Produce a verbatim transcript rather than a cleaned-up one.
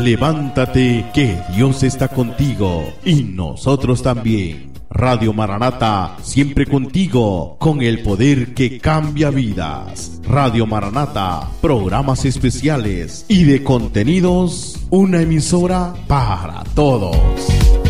Levántate, que Dios está contigo y nosotros también. Radio Maranata, siempre contigo, con el poder que cambia vidas. Radio Maranata, programas especiales y de contenidos, una emisora para todos.